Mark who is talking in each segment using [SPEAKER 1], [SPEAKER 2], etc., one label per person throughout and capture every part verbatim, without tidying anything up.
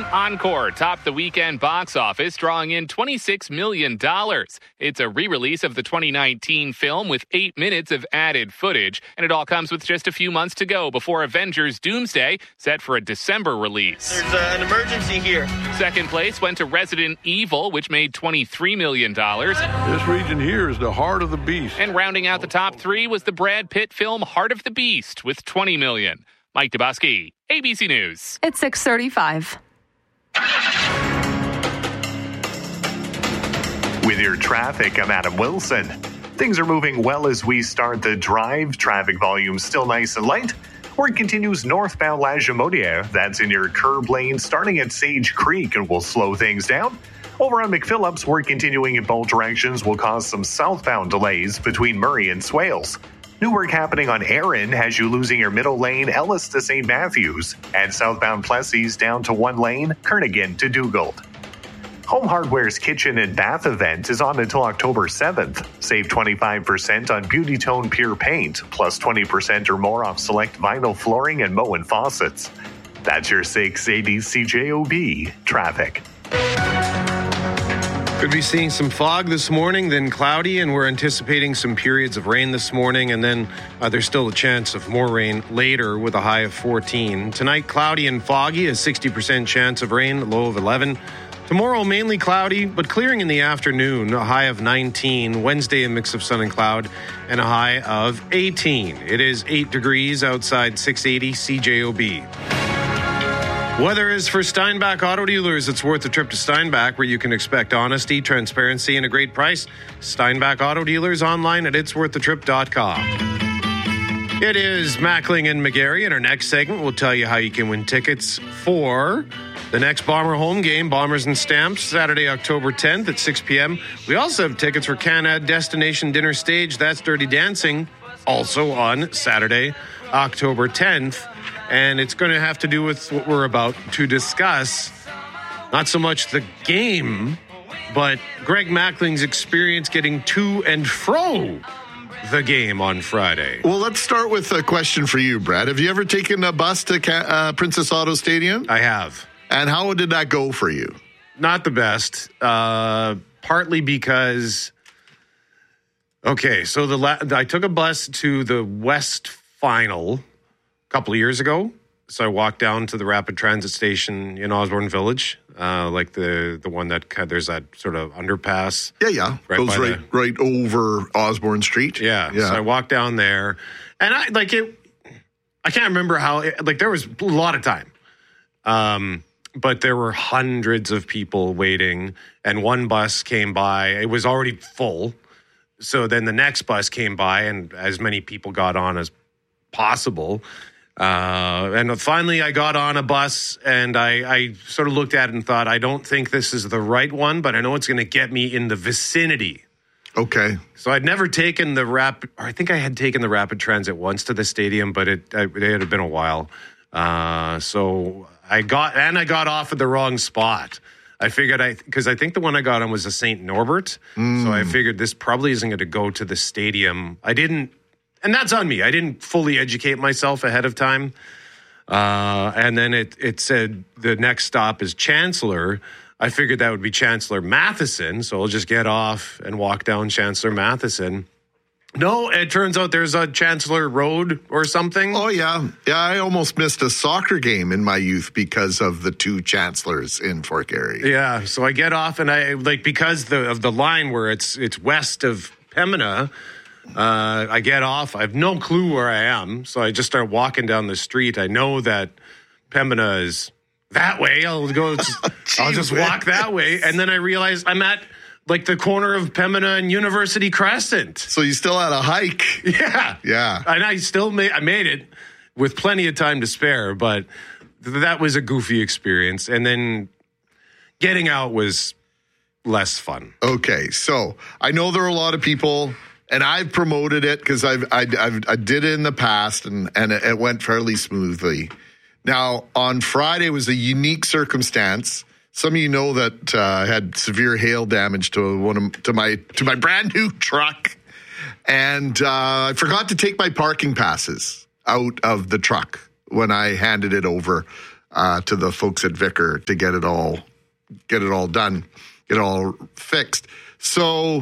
[SPEAKER 1] Encore topped the weekend box office, drawing in twenty-six million dollars. It's a re-release of the twenty nineteen film with eight minutes of added footage, and it all comes with just a few months to go before Avengers Doomsday, set for a December release.
[SPEAKER 2] There's uh, an emergency here.
[SPEAKER 1] Second place went to Resident Evil, which made twenty-three million dollars.
[SPEAKER 3] This region here is the heart of the beast.
[SPEAKER 1] And rounding out the top three was the Brad Pitt film Heart of the Beast with twenty million dollars. Mike Dubosky, A B C News.
[SPEAKER 4] It's six thirty-five.
[SPEAKER 5] With your traffic, I'm Adam Wilson. Things are moving well as we start the drive. Traffic volume still nice and light. Work continues northbound La Jamodière. That's in your curb lane starting at Sage Creek and will slow things down. Over on McPhillips, work continuing in both directions will cause some southbound delays between Murray and Swales. New work happening on Erin has you losing your middle lane Ellis to Saint Matthews and southbound Plessis down to one lane, Kernighan to Dugald. Home Hardware's kitchen and bath event is on until October seventh. Save twenty-five percent on Beauty Tone Pure Paint, plus twenty percent or more off select vinyl flooring and Moen faucets. That's your six eighty C J O B traffic.
[SPEAKER 6] Could be seeing some fog this morning, then cloudy, and we're anticipating some periods of rain this morning, and then uh, there's still a chance of more rain later with a high of fourteen. Tonight, cloudy and foggy, a sixty percent chance of rain, low of eleven. Tomorrow, mainly cloudy, but clearing in the afternoon, a high of nineteen. Wednesday, a mix of sun and cloud, and a high of eighteen. It is eight degrees outside six eighty C J O B. Weather is for Steinbach Auto Dealers. It's worth a trip to Steinbach, where you can expect honesty, transparency, and a great price. Steinbach Auto Dealers online at its worth the trip dot com. It is Mackling and McGarry. In our next segment, we'll tell you how you can win tickets for the next Bomber home game, Bombers and Stamps, Saturday, October tenth at six p.m. We also have tickets for Canada Destination Dinner Stage. That's Dirty Dancing, also on Saturday, October tenth. And it's going to have to do with what we're about to discuss. Not so much the game, but Greg Mackling's experience getting to and fro the game on Friday.
[SPEAKER 7] Well, let's start with a question for you, Brad. Have you ever taken a bus to uh, Princess Auto Stadium?
[SPEAKER 6] I have.
[SPEAKER 7] And how did that go for you?
[SPEAKER 6] Not the best. Uh, partly because, okay, so the la- I took a bus to the West Final a couple of years ago. So I walked down to the rapid transit station in Osborne Village, uh, like the the one that there's that sort of underpass.
[SPEAKER 7] Yeah, yeah,
[SPEAKER 6] right
[SPEAKER 7] goes right
[SPEAKER 6] the,
[SPEAKER 7] right over Osborne Street.
[SPEAKER 6] Yeah,
[SPEAKER 7] yeah.
[SPEAKER 6] So I walked down there, and I like it. I can't remember how. It, like there was a lot of time, um, but there were hundreds of people waiting, and one bus came by. It was already full, so then the next bus came by, and as many people got on as possible. Uh, and finally I got on a bus, and I, I sort of looked at it and thought, I don't think this is the right one, but I know it's going to get me in the vicinity.
[SPEAKER 7] Okay.
[SPEAKER 6] So I'd never taken the rapid, or I think I had taken the rapid transit once to the stadium, but it, it had been a while. Uh, so I got, and I got off at the wrong spot. I figured I, because I think the one I got on was a Saint Norbert. Mm. So I figured this probably isn't going to go to the stadium. I didn't, And that's on me. I didn't fully educate myself ahead of time. Uh, and then it, it said the next stop is Chancellor. I figured that would be Chancellor Matheson, so I'll just get off and walk down Chancellor Matheson. No, it turns out there's a Chancellor Road or something.
[SPEAKER 7] Oh, yeah. Yeah, I almost missed a soccer game in my youth because of the two Chancellors in Fort Garry.
[SPEAKER 6] Yeah, so I get off, and I, like, because the, of the line where it's it's west of Pembina, Uh, I get off. I have no clue where I am, so I just start walking down the street. I know that Pembina is that way. I'll go. oh, I'll just man. walk that way, and then I realize I'm at like the corner of Pembina and University Crescent.
[SPEAKER 7] So you still had a hike?
[SPEAKER 6] Yeah,
[SPEAKER 7] yeah.
[SPEAKER 6] And I still made. I made it with plenty of time to spare, but th- that was a goofy experience. And then getting out was less fun.
[SPEAKER 7] Okay, so I know there are a lot of people. And I've promoted it because I've, I, I've I did it in the past, and, and it went fairly smoothly. Now, on Friday was a unique circumstance. Some of you know that uh, I had severe hail damage to one of, to my to my brand new truck, and uh, I forgot to take my parking passes out of the truck when I handed it over. uh, to the folks at Vicar to get it all get it all done, get it all fixed. So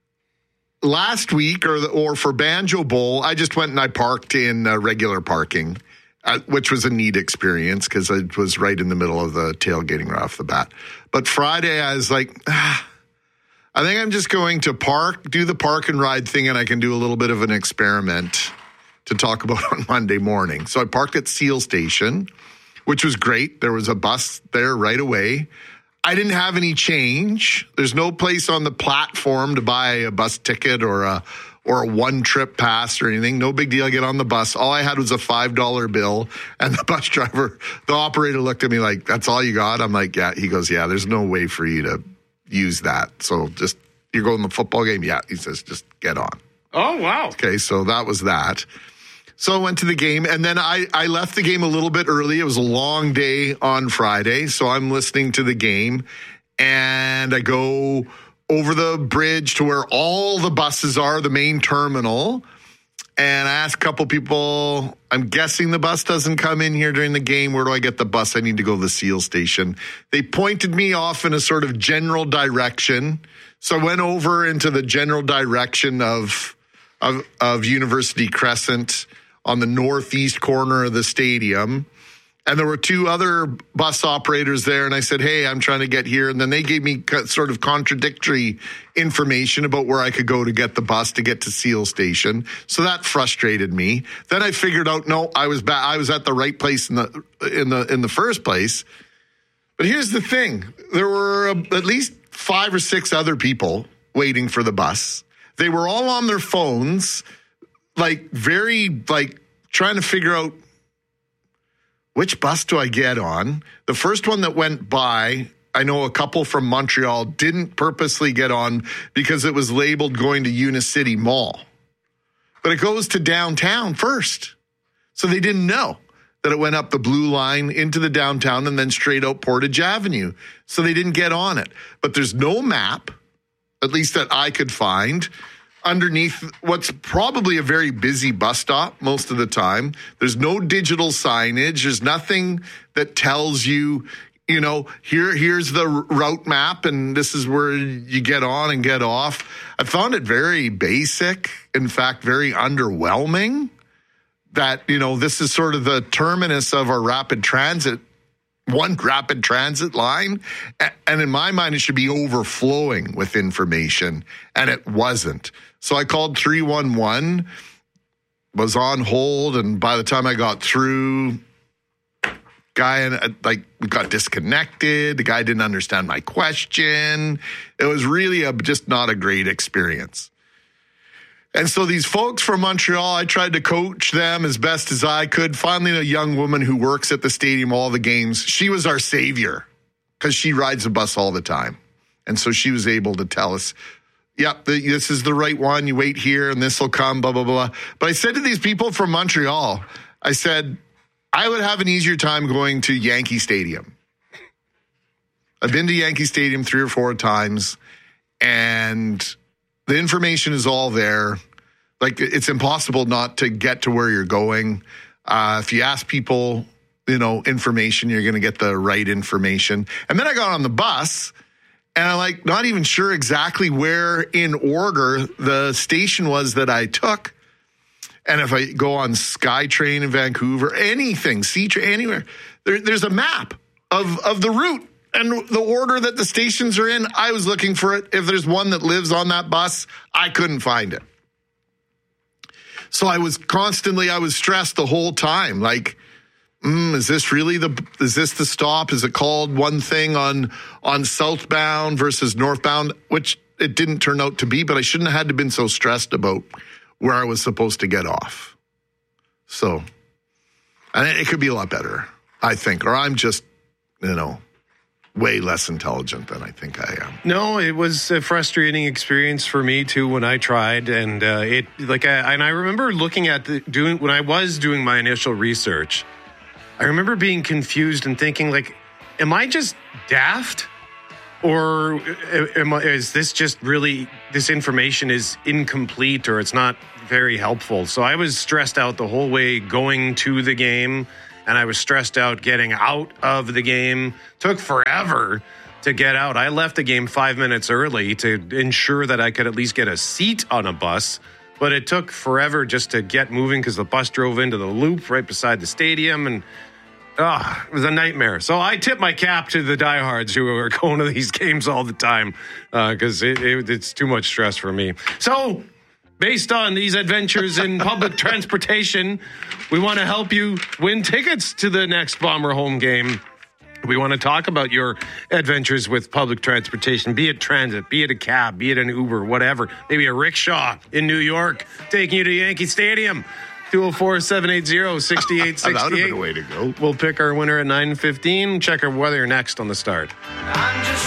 [SPEAKER 7] last week, or the, or for Banjo Bowl, I just went and I parked in uh, regular parking, uh, which was a neat experience because it was right in the middle of the tailgating right off the bat. But Friday, I was like, ah, I think I'm just going to park, do the park and ride thing, and I can do a little bit of an experiment to talk about on Monday morning. So I parked at Seal Station, which was great. There was a bus there right away. I didn't have any change. There's no place on the platform to buy a bus ticket or a or a one-trip pass or anything. No big deal. I get on the bus. All I had was a five dollar bill, and the bus driver, the operator looked at me like, that's all you got? I'm like, yeah. He goes, yeah, there's no way for you to use that. So just, you're going to the football game? Yeah. He says, just get on.
[SPEAKER 6] Oh, wow.
[SPEAKER 7] Okay, so that was that. So I went to the game, and then I, I left the game a little bit early. It was a long day on Friday, so I'm listening to the game, and I go over the bridge to where all the buses are, the main terminal, and I asked a couple people, I'm guessing the bus doesn't come in here during the game. Where do I get the bus? I need to go to the Seal Station. They pointed me off in a sort of general direction, so I went over into the general direction of of, of University Crescent on the northeast corner of the stadium. And there were two other bus operators there. And I said, hey, I'm trying to get here. And then they gave me sort of contradictory information about where I could go to get the bus to get to Seal Station. So that frustrated me. Then I figured out, no, I was ba- I was at the right place in the in the in the first place. But here's the thing. There were at least five or six other people waiting for the bus. They were all on their phones, like very like trying to figure out, which bus do I get on? The first one that went by, I know a couple from Montreal didn't purposely get on because it was labeled going to Unicity Mall. But it goes to downtown first. So they didn't know that it went up the blue line into the downtown and then straight out Portage Avenue. So they didn't get on it. But there's no map, at least that I could find, underneath what's probably a very busy bus stop most of the time. There's no digital signage. There's nothing that tells you, you know, here, here's the route map and this is where you get on and get off. I found it very basic. In fact, very underwhelming that, you know, this is sort of the terminus of our rapid transit, one rapid transit line. And in my mind, it should be overflowing with information. And it wasn't. So I called three one one, was on hold, and by the time I got through, guy and like got disconnected. The guy didn't understand my question. It was really a, just not a great experience. And so these folks from Montreal, I tried to coach them as best as I could. Finally, a young woman who works at the stadium all the games, she was our savior because she rides the bus all the time. And so she was able to tell us, yep, the, this is the right one. You wait here and this will come, blah, blah, blah. But I said to these people from Montreal, I said, I would have an easier time going to Yankee Stadium. I've been to Yankee Stadium three or four times, and the information is all there. Like, it's impossible not to get to where you're going. Uh, if you ask people, you know, information, you're going to get the right information. And then I got on the bus, and I'm like, not even sure exactly where in order the station was that I took. And if I go on SkyTrain in Vancouver, anything, C-Train, anywhere, there, there's a map of, of the route and the order that the stations are in. I was looking for it. If there's one that lives on that bus, I couldn't find it. So I was constantly, I was stressed the whole time. Like, mm, is this really the, is this the stop? Is it called one thing on, on southbound versus northbound? Which it didn't turn out to be, but I shouldn't have had to been so stressed about where I was supposed to get off. So, and it could be a lot better, I think. Or I'm just, you know, way less intelligent than I think I am.
[SPEAKER 6] No, it was a frustrating experience for me too when I tried, and uh, it like I, and I remember looking at the doing when I was doing my initial research. I remember being confused and thinking, like, am I just daft, or am I, is this just really this information is incomplete, or it's not very helpful? So I was stressed out the whole way going to the game. and I was stressed out getting out of the game. Took forever to get out. I left the game five minutes early to ensure that I could at least get a seat on a bus, but it took forever just to get moving because the bus drove into the loop right beside the stadium, and oh, it was a nightmare. So I tip my cap to the diehards who are going to these games all the time because uh, it, it, it's too much stress for me. So based on these adventures in public transportation, we want to help you win tickets to the next Bomber home game. We want to talk about your adventures with public transportation, be it transit, be it a cab, be it an Uber, whatever. Maybe a rickshaw in New York taking you to Yankee Stadium. two oh four, seven eight zero, six eight six eight.
[SPEAKER 7] That would have been a way to go.
[SPEAKER 6] We'll pick our winner at nine fifteen. Check our weather next on The Start.